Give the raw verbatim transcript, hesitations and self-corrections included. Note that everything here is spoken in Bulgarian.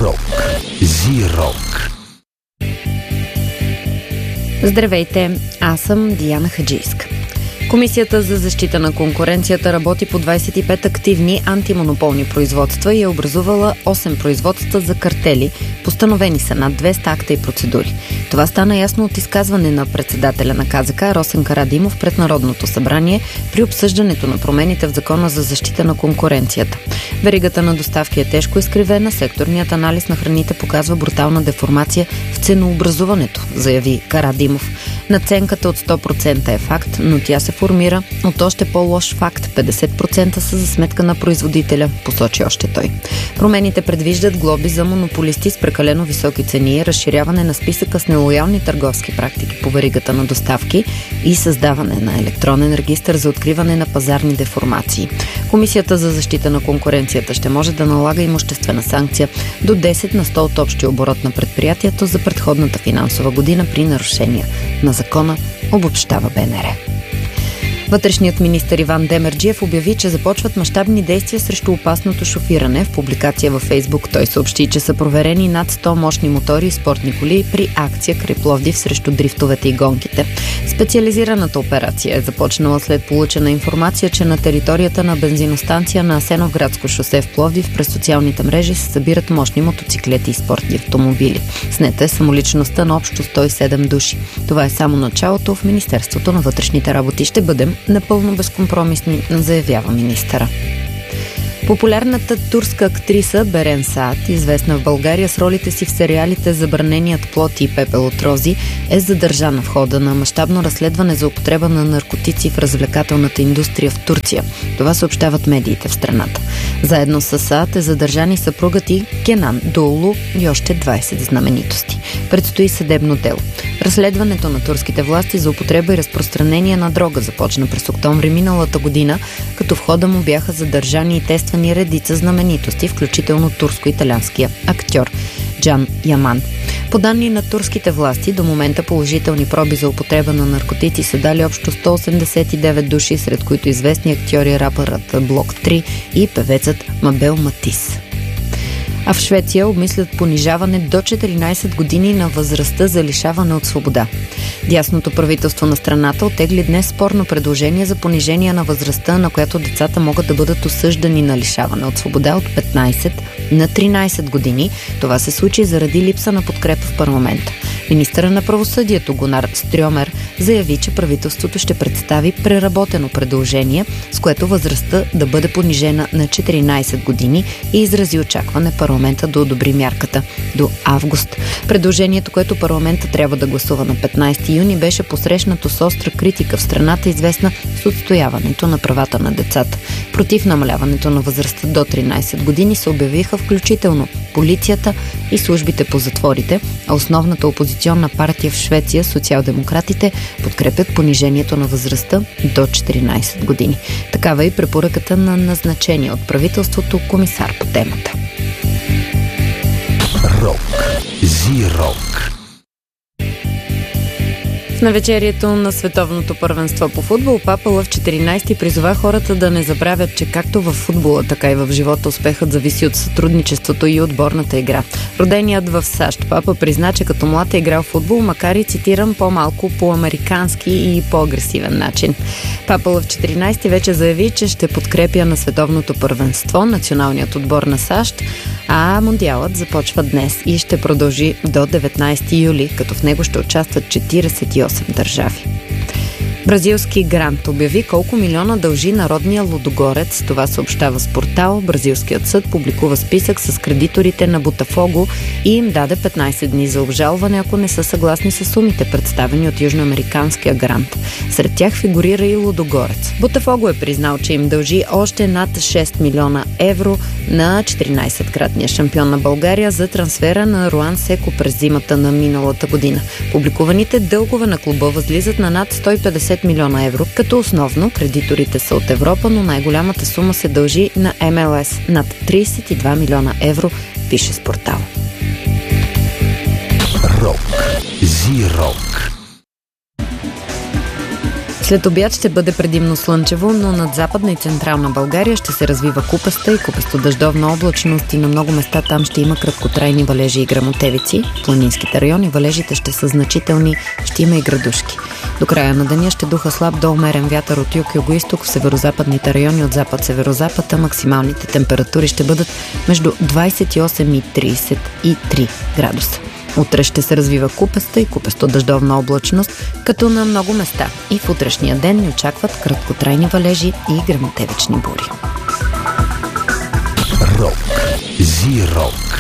Рок. Зи-рок. Здравейте, аз съм Диана Хаджийска. Комисията за защита на конкуренцията работи по двадесет и пет активни антимонополни производства и е образувала осем производства за картели. Постановени са над двеста акта и процедури. Това стана ясно от изказване на председателя на КЗК Росен Карадимов пред Народното събрание при обсъждането на промените в Закона за защита на конкуренцията. Веригата на доставки е тежко изкривена, секторният анализ на храните показва брутална деформация в ценообразуването, заяви Карадимов. Надценката от сто процента е факт, но тя се формира от още по-лош факт. петдесет процента са за сметка на производителя, посочи още той. Промените предвиждат глоби за монополисти с прекалено високи цени, разширяване на списъка с нелоялни търговски практики по веригата на доставки и създаване на електронен регистър за откриване на пазарни деформации. Комисията за защита на конкуренцията ще може да налага имуществена санкция до десет на сто от общия оборот на предприятието за предходната финансова година при нарушения на закона, обобщава БНР. Вътрешният министър Иван Демерджиев обяви, че започват мащабни действия срещу опасното шофиране. В публикация във Фейсбук той съобщи, че са проверени над сто мощни мотори и спортни коли при акция край Пловдив срещу дрифтовете и гонките. Специализираната операция е започнала след получена информация, че на територията на бензиностанция на Асеновградско шосе в Пловдив през социалните мрежи се събират мощни мотоциклети и спортни автомобили. Снета е самоличността на общо сто и седем души. Това е само началото. В Министерството на вътрешните работи ще бъдем напълно безкомпромисни, заявява министъра. Популярната турска актриса Берен Саат, известна в България с ролите си в сериалите "Забраненият плод" и "Пепел от рози", е задържана в хода на мащабно разследване за употреба на наркотици в развлекателната индустрия в Турция. Това съобщават медиите в страната. Заедно с Саат е задържан и съпругът й Кенан Доулу и още двадесет знаменитости. Предстои съдебно дело. Разследването на турските власти за употреба и разпространение на дрога започна през октомври миналата година, като в хода му бяха задържани и тествани редица знаменитости, включително турско-италианския актьор Джан Яман. По данни на турските власти, до момента положителни проби за употреба на наркотици са дали общо сто осемдесет и девет души, сред които известни актьори и рапърът Блок три и певецът Мабел Матис. А в Швеция обмислят понижаване до четиринадесет години на възрастта за лишаване от свобода. Дясното правителство на страната оттегли днес спорно предложение за понижение на възрастта, на която децата могат да бъдат осъждани на лишаване от свобода от петнадесет на тринадесет години. Това се случи заради липса на подкрепа в парламента. Министърът на правосъдието Гунар Стрьомер заяви, че правителството ще представи преработено предложение, с което възрастта да бъде понижена на четиринадесет години и изрази очакване парламента да одобри мярката до август. Предложението, което парламента трябва да гласува на петнадесети юни, беше посрещнато с остра критика в страната, известна с отстояването на правата на децата. Против намаляването на възрастта до тринадесет години се обявиха включително полицията и службите по затворите, а основната опозиционна партия в Швеция, социал-демократите, подкрепят понижението на възрастта до четиринадесет години. Такава е и препоръката на назначение от правителството комисар по темата. Рок. Зи-рок. В навечерието на световното първенство по футбол Папа Лъв четиринадесети призова хората да не забравят, че както в футбола, така и в живота успехът зависи от сътрудничеството и отборната игра. Роденият в САЩ, Папа призна, че като млад е играл в футбол, макар и, цитирам, по-малко по-американски и по-агресивен начин. Папа Лъв четиринадесети вече заяви, че ще подкрепя на световното първенство националният отбор на САЩ, а мондиалът започва днес и ще продължи до деветнадесети юли, като в него ще участват четиридесет и осем държави. Бразилски грант обяви колко милиона дължи народния лудогорец. Това съобщава с портал. Бразилският съд публикува списък с кредиторите на Ботафого и им даде петнадесет дни за обжалване, ако не са съгласни с сумите, представени от южноамериканския грант. Сред тях фигурира и лудогорец. Ботафого е признал, че им дължи още над шест милиона евро на четиринадесеткратния шампион на България за трансфера на Руан Секо през зимата на миналата година. Публикуваните дългове на клуба възлизат на над сто и петдесет милиона евро, като основно кредиторите са от Европа, но най-голямата сума се дължи на Ем Ел Ес – над тридесет и два милиона евро, пише с портал. Рок. Зи-рок. След обяд ще бъде предимно слънчево, но над Западна и Централна България ще се развива купаста и купесто-дъждовна облачност и на много места там ще има краткотрайни валежи и гръмотевици. В планинските райони валежите ще са значителни, ще има и градушки. До края на деня ще духа слаб до умерен вятър от юг-югоизток в северозападните райони от запад-северозапад, а максималните температури ще бъдат между двадесет и осем и тридесет и три градуса. Утре ще се развива купеста и купесто-дъждовна облачност, като на много места. И в утрешния ден ни очакват краткотрайни валежи и гръмотевични бури. Рок. Зи-рок.